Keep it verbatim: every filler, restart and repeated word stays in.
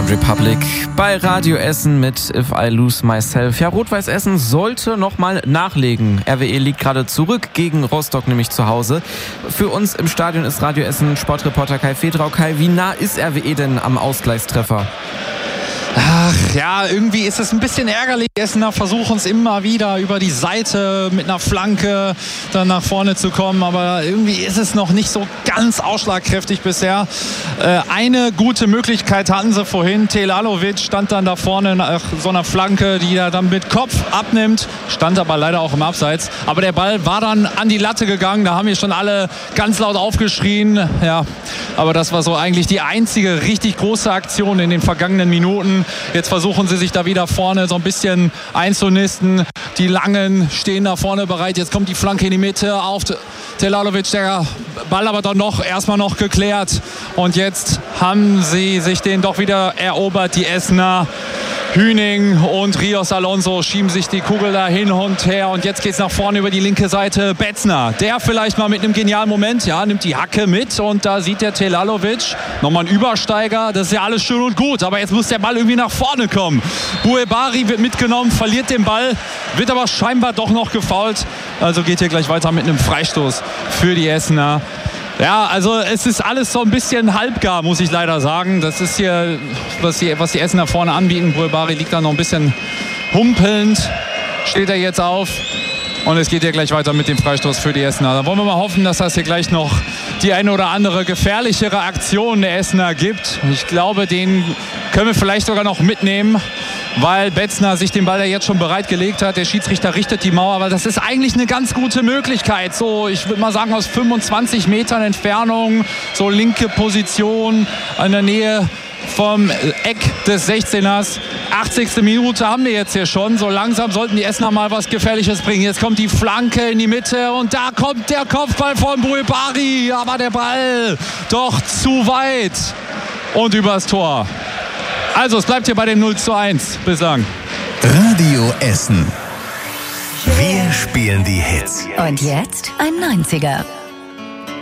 One Republic bei Radio Essen mit If I Lose Myself. Ja, Rot-Weiß Essen sollte nochmal nachlegen. R W E liegt gerade zurück gegen Rostock, nämlich zu Hause. Für uns im Stadion ist Radio Essen Sportreporter Kai Fedrau. Kai, wie nah ist R W E denn am Ausgleichstreffer? Ach ja, irgendwie ist es ein bisschen ärgerlich. Die Essener versuchen es immer wieder über die Seite mit einer Flanke dann nach vorne zu kommen. Aber irgendwie ist es noch nicht so ganz ausschlagkräftig bisher. Äh, eine gute Möglichkeit hatten sie vorhin. Telalovic stand dann da vorne nach so einer Flanke, die er dann mit Kopf abnimmt. Stand aber leider auch im Abseits. Aber der Ball war dann an die Latte gegangen. Da haben wir schon alle ganz laut aufgeschrien. Ja, aber das war so eigentlich die einzige richtig große Aktion in den vergangenen Minuten. Jetzt versuchen sie sich da wieder vorne so ein bisschen einzunisten. Die Langen stehen da vorne bereit. Jetzt kommt die Flanke in die Mitte auf Telalovic. Der Ball aber dann noch erstmal noch geklärt. Und jetzt haben sie sich den doch wieder erobert, die Essener. Hüning und Rios Alonso schieben sich die Kugel da hin und her. Und jetzt geht es nach vorne über die linke Seite. Betzner, der vielleicht mal mit einem genialen Moment, ja, nimmt die Hacke mit. Und da sieht der Telalovic nochmal einen Übersteiger. Das ist ja alles schön und gut. Aber jetzt muss der Ball irgendwie nach vorne kommen. Buebari wird mitgenommen, verliert den Ball, wird aber scheinbar doch noch gefoult. Also geht hier gleich weiter mit einem Freistoß für die Essener. Ja, also es ist alles so ein bisschen halbgar, muss ich leider sagen. Das ist hier, was die, was die Essener vorne anbieten. Buebari liegt da noch ein bisschen humpelnd. Steht er jetzt auf. Und es geht hier gleich weiter mit dem Freistoß für die Essener. Da wollen wir mal hoffen, dass das hier gleich noch die eine oder andere gefährlichere Aktion der Essener gibt. Ich glaube, den können wir vielleicht sogar noch mitnehmen, weil Betzner sich den Ball ja jetzt schon bereitgelegt hat. Der Schiedsrichter richtet die Mauer, weil das ist eigentlich eine ganz gute Möglichkeit. So, ich würde mal sagen, aus fünfundzwanzig Metern Entfernung, so linke Position in der Nähe vom Eck des sechzehners. achtzigste Minute haben wir jetzt hier schon. So langsam sollten die Essener mal was Gefährliches bringen. Jetzt kommt die Flanke in die Mitte und da kommt der Kopfball von Buebari. Aber der Ball doch zu weit und übers Tor. Also es bleibt hier bei dem null zu eins bislang. Radio Essen. Wir spielen die Hits. Und jetzt ein neunziger.